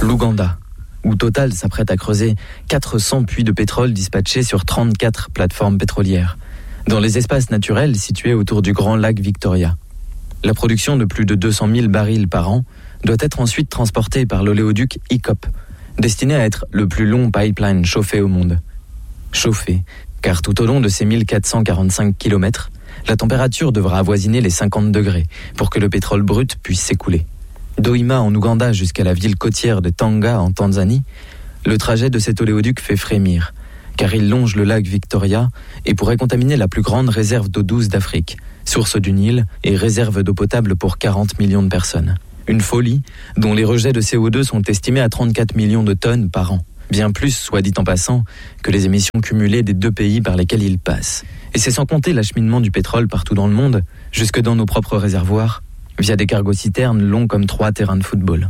L'Ouganda, où Total s'apprête à creuser 400 puits de pétrole dispatchés sur 34 plateformes pétrolières, dans les espaces naturels situés autour du grand lac Victoria. La production de plus de 200 000 barils par an doit être ensuite transportée par l'oléoduc ICOP, destiné à être le plus long pipeline chauffé au monde. Chauffé, car tout au long de ces 1445 km, la température devra avoisiner les 50 degrés pour que le pétrole brut puisse s'écouler. D'Hoima en Ouganda jusqu'à la ville côtière de Tanga en Tanzanie, le trajet de cet oléoduc fait frémir, car il longe le lac Victoria et pourrait contaminer la plus grande réserve d'eau douce d'Afrique, source du Nil et réserve d'eau potable pour 40 millions de personnes. Une folie dont les rejets de CO2 sont estimés à 34 millions de tonnes par an. Bien plus, soit dit en passant, que les émissions cumulées des 2 pays par lesquels il passe. Et c'est sans compter l'acheminement du pétrole partout dans le monde, jusque dans nos propres réservoirs, via des cargos-citernes longs comme 3 terrains de football.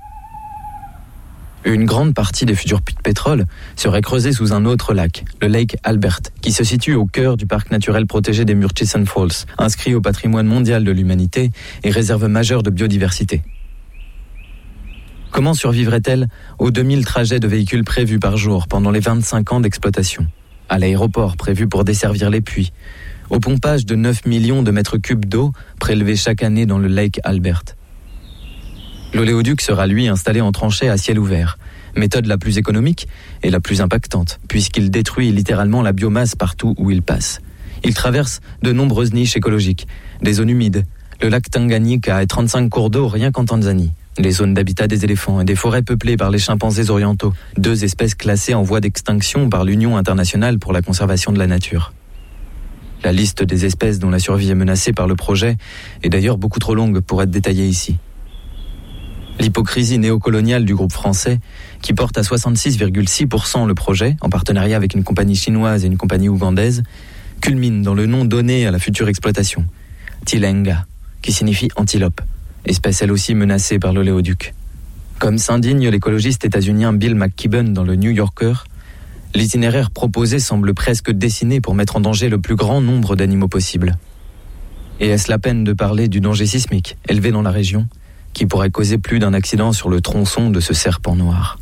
Une grande partie des futurs puits de pétrole serait creusée sous un autre lac, le Lake Albert, qui se situe au cœur du parc naturel protégé des Murchison Falls, inscrit au patrimoine mondial de l'humanité et réserve majeure de biodiversité. Comment survivrait-elle aux 2000 trajets de véhicules prévus par jour pendant les 25 ans d'exploitation, à l'aéroport prévu pour desservir les puits, au pompage de 9 millions de mètres cubes d'eau prélevés chaque année dans le Lake Albert? L'oléoduc sera lui installé en tranchée à ciel ouvert, méthode la plus économique et la plus impactante, puisqu'il détruit littéralement la biomasse partout où il passe. Il traverse de nombreuses niches écologiques, des zones humides, le lac Tanganyika et 35 cours d'eau rien qu'en Tanzanie, les zones d'habitat des éléphants et des forêts peuplées par les chimpanzés orientaux, 2 espèces classées en voie d'extinction par l'Union internationale pour la conservation de la nature. La liste des espèces dont la survie est menacée par le projet est d'ailleurs beaucoup trop longue pour être détaillée ici. L'hypocrisie néocoloniale du groupe français, qui porte à 66,6% le projet, en partenariat avec une compagnie chinoise et une compagnie ougandaise, culmine dans le nom donné à la future exploitation, Tilenga, qui signifie antilope, espèce elle aussi menacée par l'oléoduc. Comme s'indigne l'écologiste états-unien Bill McKibben dans le New Yorker, l'itinéraire proposé semble presque dessiné pour mettre en danger le plus grand nombre d'animaux possible. Et est-ce la peine de parler du danger sismique élevé dans la région, qui pourrait causer plus d'un accident sur le tronçon de ce serpent noir?